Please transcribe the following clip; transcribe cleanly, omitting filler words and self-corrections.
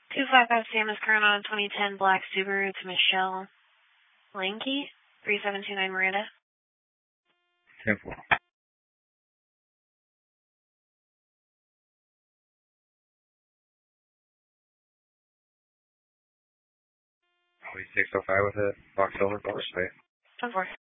255 Sam is current on 2010 black Subaru to Michelle Lanky, 3729 Miranda. 10-4. 605 with a box over, space. 10-4.